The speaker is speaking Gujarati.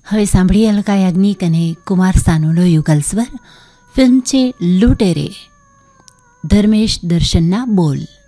હવે સાંભળીએ અલકા યાજ્ઞિક અને કુમાર સાનુનો યુગલ સ્વર. ફિલ્મ છે લૂટેરે. ધર્મેશ દર્શનના બોલ.